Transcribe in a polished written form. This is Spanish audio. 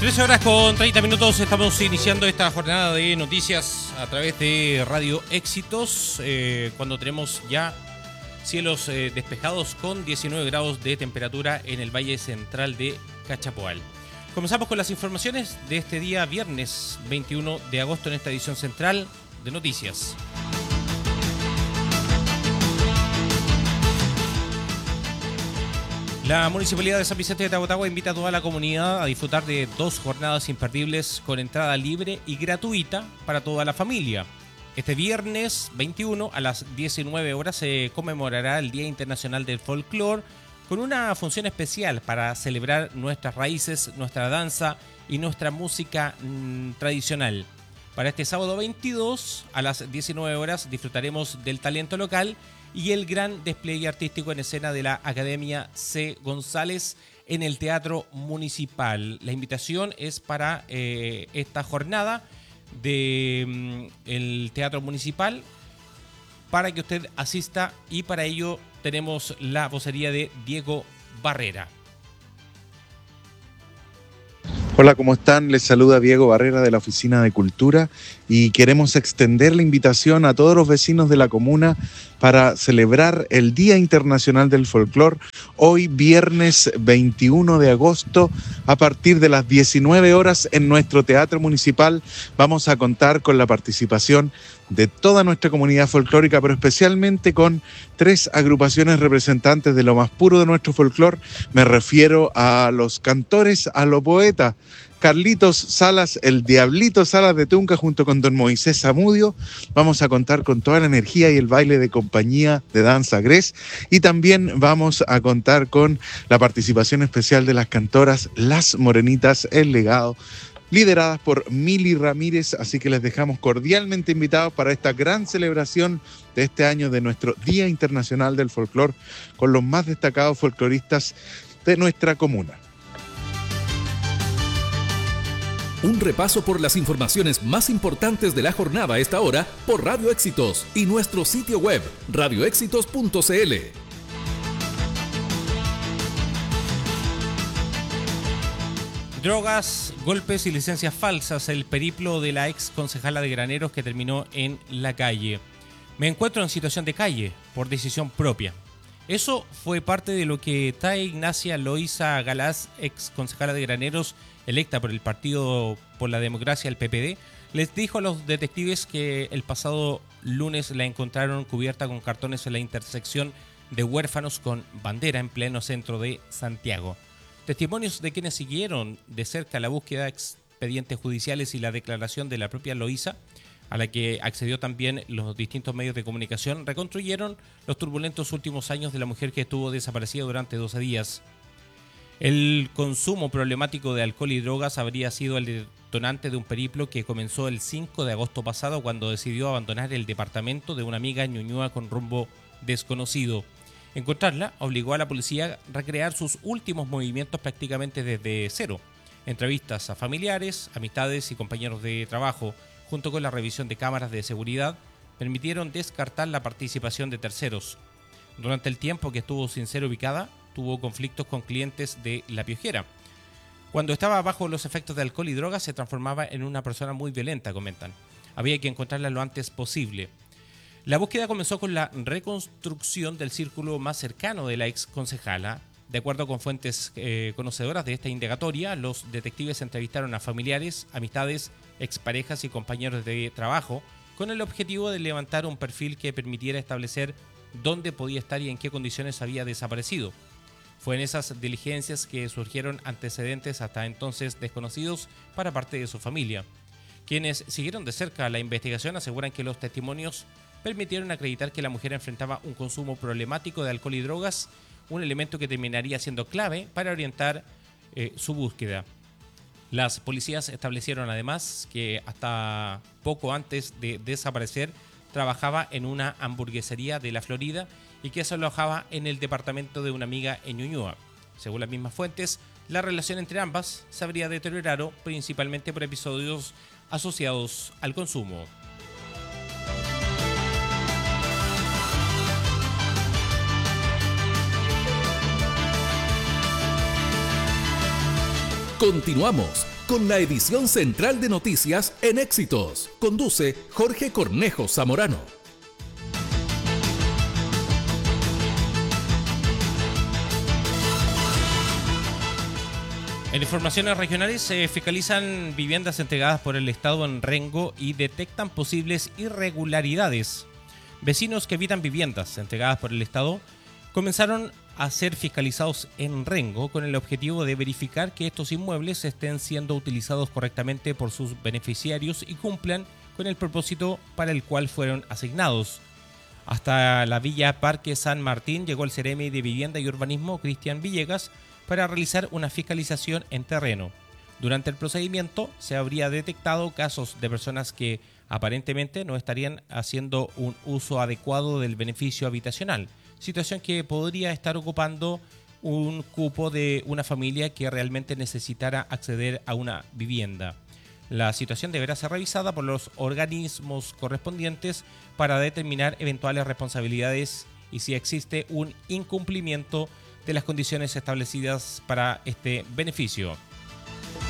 13 horas con 30 minutos, estamos iniciando esta jornada de noticias a través de Radio Éxitos, cuando tenemos ya cielos despejados con 19 grados de temperatura en el Valle Central de Cachapoal. Comenzamos con las informaciones de este día viernes 21 de agosto en esta edición central de noticias. La Municipalidad de San Vicente de Tagotagua invita a toda la comunidad a disfrutar de 2 jornadas imperdibles con entrada libre y gratuita para toda la familia. Este viernes 21 a las 19 horas se conmemorará el Día Internacional del Folclore con una función especial para celebrar nuestras raíces, nuestra danza y nuestra música tradicional. Para este sábado 22 a las 19 horas disfrutaremos del talento local y el gran despliegue artístico en escena de la Academia C. González en el Teatro Municipal. La invitación es para esta jornada del Teatro Municipal para que usted asista, y para ello tenemos la vocería de Diego Barrera. Hola, ¿cómo están? Les saluda Diego Barrera de la Oficina de Cultura y queremos extender la invitación a todos los vecinos de la comuna para celebrar el Día Internacional del Folclor hoy viernes 21 de agosto a partir de las 19 horas en nuestro Teatro Municipal. Vamos a contar con la participación de toda nuestra comunidad folclórica, pero especialmente con 3 agrupaciones representantes de lo más puro de nuestro folclor. Me refiero a los cantores, a los poetas. Carlitos Salas, el Diablito Salas de Tunca, junto con don Moisés Zamudio. Vamos a contar con toda la energía y el baile de compañía de danza Gres. Y también vamos a contar con la participación especial de las cantoras Las Morenitas, El Legado, lideradas por Mili Ramírez. Así que les dejamos cordialmente invitados para esta gran celebración de este año de nuestro Día Internacional del Folclor con los más destacados folcloristas de nuestra comuna. Un repaso por las informaciones más importantes de la jornada a esta hora por Radio Éxitos y nuestro sitio web radioéxitos.cl. Drogas, golpes y licencias falsas, el periplo de la ex concejala de Graneros que terminó en la calle. Me encuentro en situación de calle por decisión propia. Eso fue parte de lo que Taya Ignacia Loíza Galás, ex concejala de Graneros, electa por el Partido por la Democracia, el PPD, les dijo a los detectives que el pasado lunes la encontraron cubierta con cartones en la intersección de Huérfanos con Bandera en pleno centro de Santiago. Testimonios de quienes siguieron de cerca la búsqueda de expedientes judiciales y la declaración de la propia Loíza, a la que accedió también los distintos medios de comunicación, reconstruyeron los turbulentos últimos años de la mujer que estuvo desaparecida durante 12 días. El consumo problemático de alcohol y drogas habría sido el detonante de un periplo que comenzó el 5 de agosto pasado cuando decidió abandonar el departamento de una amiga en Ñuñoa con rumbo desconocido. Encontrarla obligó a la policía a recrear sus últimos movimientos prácticamente desde cero. Entrevistas a familiares, amistades y compañeros de trabajo, junto con la revisión de cámaras de seguridad, permitieron descartar la participación de terceros. Durante el tiempo que estuvo sin ser ubicada, tuvo conflictos con clientes de La Piojera. Cuando estaba bajo los efectos de alcohol y drogas, se transformaba en una persona muy violenta, comentan. Había que encontrarla lo antes posible. La búsqueda comenzó con la reconstrucción del círculo más cercano de la ex concejala. De acuerdo con fuentes conocedoras de esta indagatoria, los detectives entrevistaron a familiares, amistades, exparejas y compañeros de trabajo con el objetivo de levantar un perfil que permitiera establecer dónde podía estar y en qué condiciones había desaparecido. Fue en esas diligencias que surgieron antecedentes hasta entonces desconocidos para parte de su familia. Quienes siguieron de cerca la investigación aseguran que los testimonios permitieron acreditar que la mujer enfrentaba un consumo problemático de alcohol y drogas, un elemento que terminaría siendo clave para orientar su búsqueda. Las policías establecieron además que hasta poco antes de desaparecer trabajaba en una hamburguesería de la Florida y que se alojaba en el departamento de una amiga en Ñuñoa. Según las mismas fuentes, la relación entre ambas se habría deteriorado principalmente por episodios asociados al consumo. Continuamos con la edición central de noticias en Éxitos. Conduce Jorge Cornejo Zamorano. En informaciones regionales se fiscalizan viviendas entregadas por el Estado en Rengo y detectan posibles irregularidades. Vecinos que habitan viviendas entregadas por el Estado comenzaron a ser fiscalizados en Rengo con el objetivo de verificar que estos inmuebles estén siendo utilizados correctamente por sus beneficiarios y cumplan con el propósito para el cual fueron asignados. Hasta la Villa Parque San Martín llegó el Ceremi de Vivienda y Urbanismo, Cristian Villegas, para realizar una fiscalización en terreno. Durante el procedimiento se habría detectado casos de personas que aparentemente no estarían haciendo un uso adecuado del beneficio habitacional, situación que podría estar ocupando un cupo de una familia que realmente necesitara acceder a una vivienda. La situación deberá ser revisada por los organismos correspondientes para determinar eventuales responsabilidades y si existe un incumplimiento de las condiciones establecidas para este beneficio.